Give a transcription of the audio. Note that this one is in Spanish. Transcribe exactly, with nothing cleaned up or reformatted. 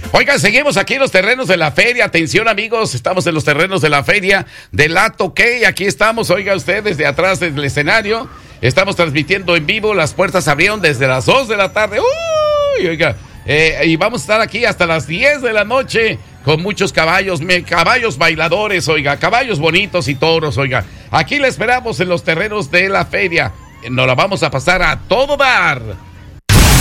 Oigan, seguimos aquí en los terrenos de la feria. Atención, amigos, estamos en los terrenos de la feria de La Toqué. Aquí estamos, oiga usted, desde atrás del escenario. Estamos transmitiendo en vivo. Las puertas abrieron desde las dos de la tarde. ¡Uy! Oiga, eh, y vamos a estar aquí hasta las diez de la noche con muchos caballos, me, caballos bailadores, oiga, caballos bonitos y toros, oiga. Aquí le esperamos en los terrenos de la feria. Nos la vamos a pasar a todo dar.